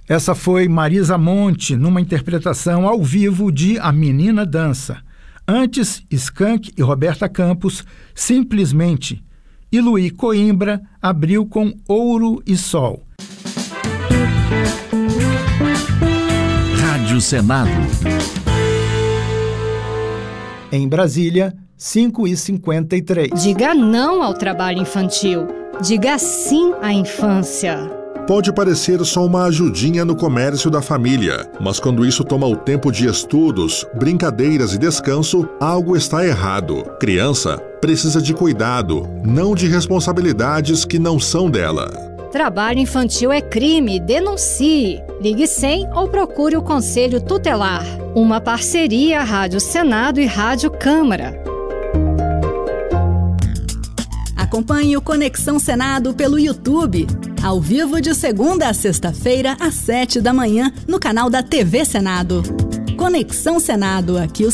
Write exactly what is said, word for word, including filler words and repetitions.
Essa foi Marisa Monte, numa interpretação ao vivo de A Menina Dança. Antes, Skank e Roberta Campos, Simplesmente. E Luí Coimbra abriu com Ouro e Sol. Rádio Senado. Em Brasília, cinco e cinquenta e três. Diga não ao trabalho infantil. Diga sim à infância. Pode parecer só uma ajudinha no comércio da família, mas quando isso toma o tempo de estudos, brincadeiras e descanso, algo está errado. Criança precisa de cuidado, não de responsabilidades que não são dela. Trabalho infantil é crime, denuncie. Ligue cem ou procure o Conselho Tutelar. Uma parceria Rádio Senado e Rádio Câmara. Acompanhe o Conexão Senado pelo YouTube. Ao vivo de segunda a sexta-feira, às sete da manhã, no canal da T V Senado. Conexão Senado, aqui o